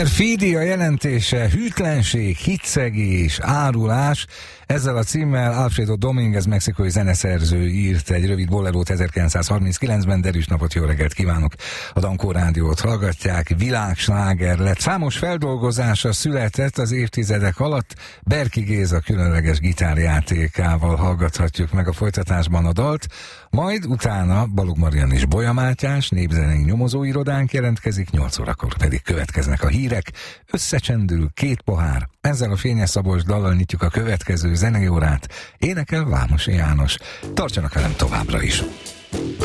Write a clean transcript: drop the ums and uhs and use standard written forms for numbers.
Perfídia jelentése, hűtlenség, hitszegés, árulás. Ezzel a címmel Alfredo Domínguez mexikói zeneszerző írt egy rövid bolerót 1939-ben. Derűs napot, jó reggelt kívánok! A Dankó Rádiót hallgatják, világsláger lett. Számos feldolgozása született az évtizedek alatt. Berki Géza különleges gitárjátékával hallgathatjuk meg a folytatásban a dalt. Majd utána Balogh Marian és Bolya Mátyás népzenei nyomozóirodánk jelentkezik, 8 órakor pedig következnek a hírek. Összecsendül 2 pohár. Ezzel a Fényes Szabolcs dallal nyitjuk a következő zenei órát. Énekel Vámosi János. Tartsanak velem továbbra is!